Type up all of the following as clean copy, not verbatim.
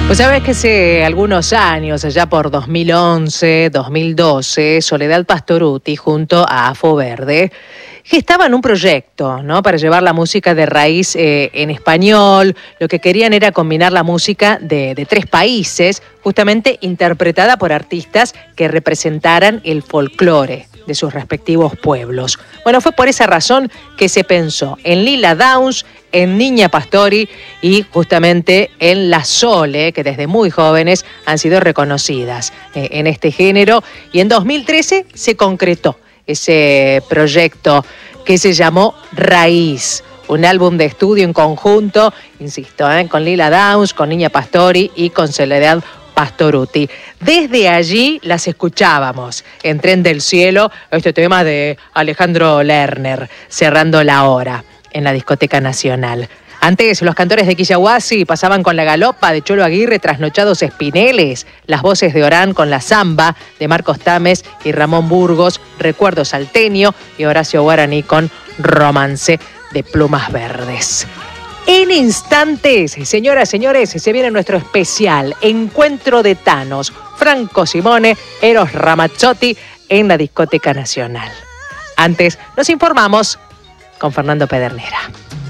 Pues sabes que hace algunos años, allá por 2011, 2012, Soledad Pastorutti junto a Afo Verde gestaban un proyecto, ¿no?, para llevar la música de raíz en español. Lo que querían era combinar la música de 3 países, justamente interpretada por artistas que representaran el folclore de sus respectivos pueblos. Bueno, fue por esa razón que se pensó en Lila Downs, en Niña Pastori y justamente en La Sole, que desde muy jóvenes han sido reconocidas en este género. Y en 2013 se concretó ese proyecto que se llamó Raíz, un álbum de estudio en conjunto, insisto, con Lila Downs, con Niña Pastori y con Soledad Pastorutti. Desde allí las escuchábamos en Tren del Cielo, este tema de Alejandro Lerner, cerrando la hora en la Discoteca Nacional. Antes, los cantores de Quillahuasi pasaban con La Galopa de Cholo Aguirre, Trasnochados Espineles, las voces de Orán con La Zamba de Marcos Tames y Ramón Burgos, Recuerdo Salteño, y Horacio Guaraní con Romance de Plumas Verdes. En instantes, señoras, señores, se viene nuestro especial Encuentro de Thanos, Franco Simone, Eros Ramazzotti en la Discoteca Nacional. Antes, nos informamos con Fernando Pedernera.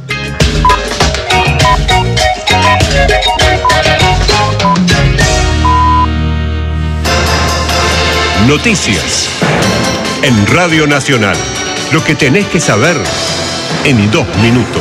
Noticias en Radio Nacional. Lo que tenés que saber en 2 minutos.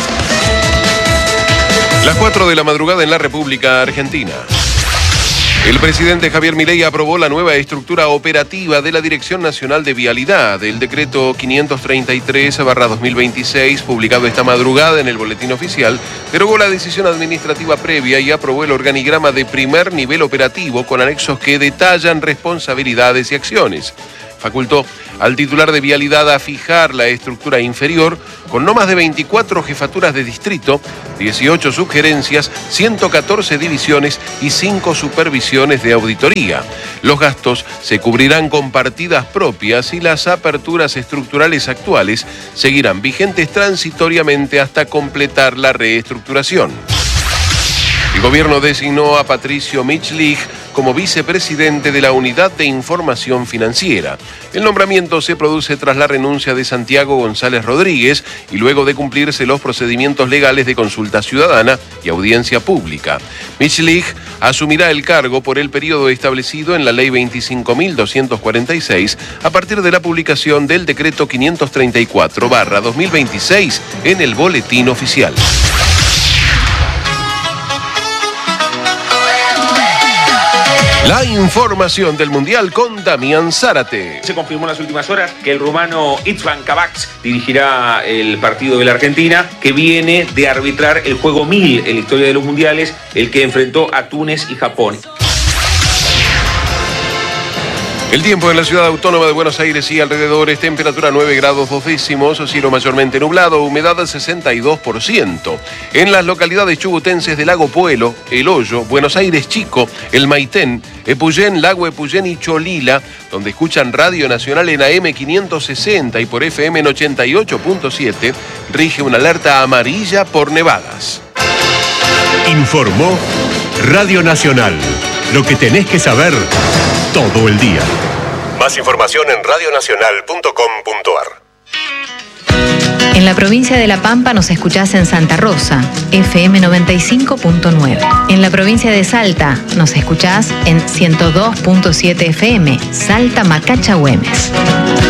Las 4 de la madrugada en la República Argentina. El presidente Javier Milei aprobó la nueva estructura operativa de la Dirección Nacional de Vialidad. El decreto 533/2026, publicado esta madrugada en el Boletín Oficial, derogó la decisión administrativa previa y aprobó el organigrama de primer nivel operativo con anexos que detallan responsabilidades y acciones. Facultó al titular de Vialidad a fijar la estructura inferior con no más de 24 jefaturas de distrito, 18 subgerencias, 114 divisiones y 5 supervisiones de auditoría. Los gastos se cubrirán con partidas propias y las aperturas estructurales actuales seguirán vigentes transitoriamente hasta completar la reestructuración. El gobierno designó a Patricio Michlich como vicepresidente de la Unidad de Información Financiera. El nombramiento se produce tras la renuncia de Santiago González Rodríguez y luego de cumplirse los procedimientos legales de consulta ciudadana y audiencia pública. Michlich asumirá el cargo por el periodo establecido en la Ley 25.246 a partir de la publicación del Decreto 534/2026 en el Boletín Oficial. La información del Mundial con Damián Zárate. Se confirmó en las últimas horas que el rumano Itzvan Kabacs dirigirá el partido de la Argentina, que viene de arbitrar el juego 1000 en la historia de los mundiales, el que enfrentó a Túnez y Japón. El tiempo en la ciudad autónoma de Buenos Aires y alrededores: temperatura 9 grados 2 décimos, cielo mayormente nublado, humedad 62%. En las localidades chubutenses de Lago Puelo, El Hoyo, Buenos Aires Chico, El Maitén, Epuyén, Lago Epuyén y Cholila, donde escuchan Radio Nacional en AM 560 y por FM en 88.7, rige una alerta amarilla por nevadas. Informó Radio Nacional. Lo que tenés que saber todo el día. Más información en radionacional.com.ar. En la provincia de La Pampa nos escuchás en Santa Rosa, FM 95.9. En la provincia de Salta nos escuchás en 102.7 FM, Salta Macacha Güemes.